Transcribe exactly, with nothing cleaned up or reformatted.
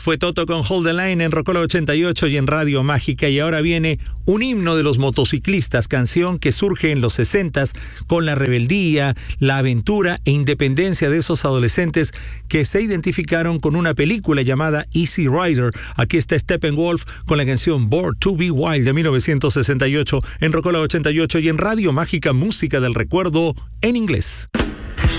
Fue Toto con Hold the Line en Rocola ochenta y ocho y en Radio Mágica, y ahora viene un himno de los motociclistas, canción que surge en los sesentas con la rebeldía, la aventura e independencia de esos adolescentes que se identificaron con una película llamada Easy Rider. Aquí está Steppenwolf con la canción Born to Be Wild de mil novecientos sesenta y ocho en Rocola ochenta y ocho y en Radio Mágica, música del recuerdo en inglés.